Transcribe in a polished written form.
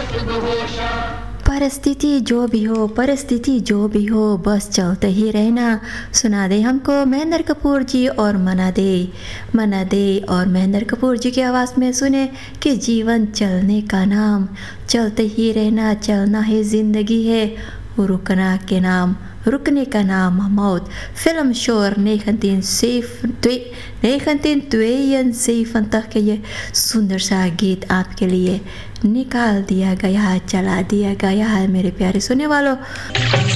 परिस्थिति जो भी हो बस चलते ही रहना। सुना दे हमको महेंद्र कपूर जी और मना दे और महेंद्र कपूर जी की आवाज़ में सुने कि जीवन चलने का नाम, चलते ही रहना, चलना ही ज़िंदगी है, रुकने का नाम मौत। फिल्म शोर 1992 के ये सुंदर सा गीत आपके लिए निकाल दिया गया है, चला दिया गया है मेरे प्यारे सुनने वालों।